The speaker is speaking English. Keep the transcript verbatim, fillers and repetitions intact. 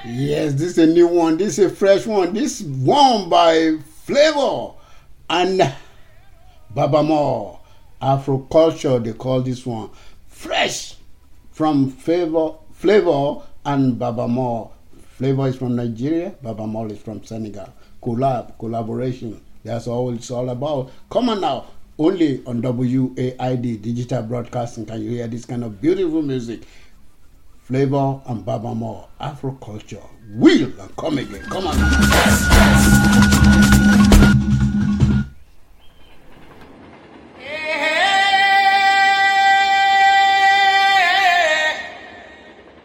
Yes, this is a new one. This is a fresh one. This one by Flavor and Baba More. Afro culture, they call this one. Fresh from Flavor, Flavor and Baba More. Flavor is from Nigeria. Baba More is from Senegal. Collab, collaboration. That's all it's all about. Come on now. Only on W A I D, Digital Broadcasting, can you hear this kind of beautiful music. Flavor and Baba More, Afro culture. Will and come again. Come on. Yes, yes.